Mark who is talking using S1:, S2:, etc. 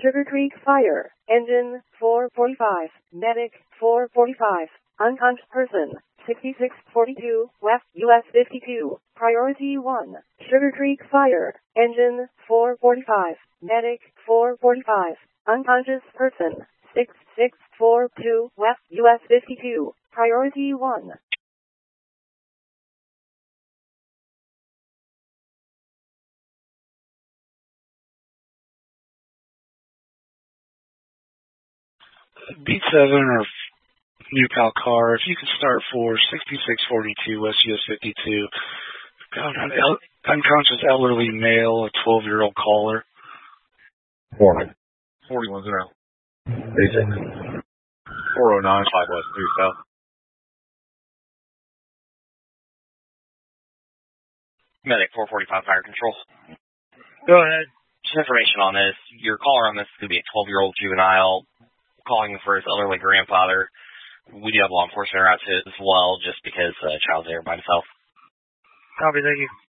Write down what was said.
S1: Sugar Creek Fire. Engine 445. Medic 445. Unconscious person 6642 West US 52. Priority 1. Sugar Creek Fire. Engine 445. Medic 445. Unconscious person 6642 West US 52. Priority 1.
S2: Beat 7 or New Pal car, if you could start for 6642 West US 52. Got an unconscious elderly male, a 12-year-old caller.
S3: Morning.
S4: 41 0.
S3: AJ.
S4: 409 5 West 3 South.
S5: Medic 445 Fire Control.
S4: Go ahead.
S5: Just information on this. Your caller on this is going to be a 12-year-old juvenile calling for his elderly grandfather. We do have law enforcement routes as well, just because the child's there by himself.
S4: Copy, thank you.